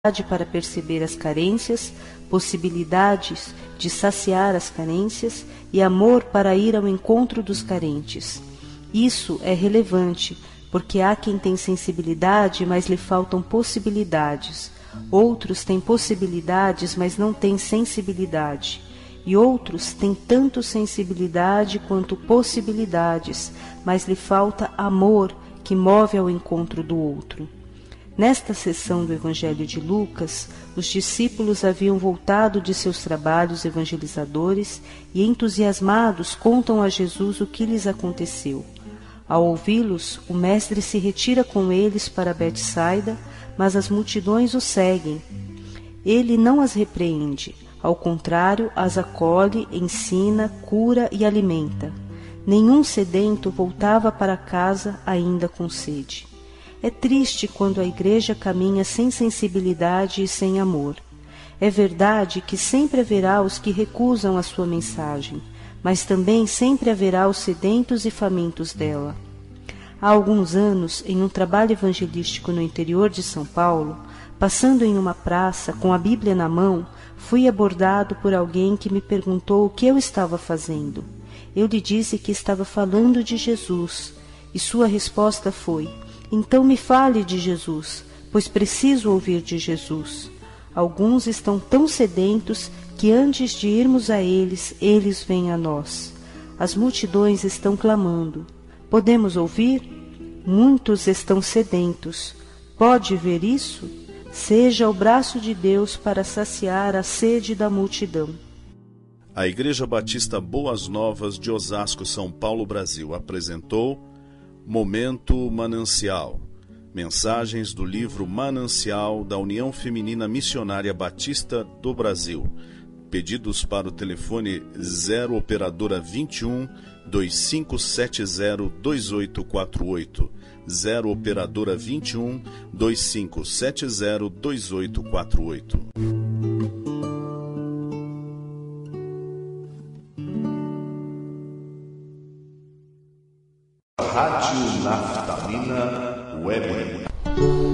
para perceber as carências, possibilidades de saciar as carências e amor para ir ao encontro dos carentes. Isso é relevante, porque há quem tem sensibilidade, mas lhe faltam possibilidades. Outros têm possibilidades, mas não têm sensibilidade. E outros têm tanto sensibilidade quanto possibilidades, mas lhe falta amor que move ao encontro do outro. Nesta seção do Evangelho de Lucas, os discípulos haviam voltado de seus trabalhos evangelizadores e, entusiasmados, contam a Jesus o que lhes aconteceu. Ao ouvi-los, o mestre se retira com eles para Betsaida, mas as multidões o seguem. Ele não as repreende, ao contrário, as acolhe, ensina, cura e alimenta. Nenhum sedento voltava para casa ainda com sede. É triste quando a igreja caminha sem sensibilidade e sem amor. É verdade que sempre haverá os que recusam a sua mensagem, mas também sempre haverá os sedentos e famintos dela. Há alguns anos, em um trabalho evangelístico no interior de São Paulo, passando em uma praça com a Bíblia na mão, fui abordado por alguém que me perguntou o que eu estava fazendo. Eu lhe disse que estava falando de Jesus, e sua resposta foi: então me fale de Jesus, pois preciso ouvir de Jesus. Alguns estão tão sedentos que antes de irmos a eles, eles vêm a nós. As multidões estão clamando. Podemos ouvir? Muitos estão sedentos. Pode ver isso? Seja o braço de Deus para saciar a sede da multidão. A Igreja Batista Boas Novas de Osasco, São Paulo, Brasil, apresentou Momento Manancial. Mensagens do livro Manancial da União Feminina Missionária Batista do Brasil. Pedidos para o telefone 0 operadora 21 2570 2848. 0 operadora 21 2570 2848. Rádio Naftalina Web.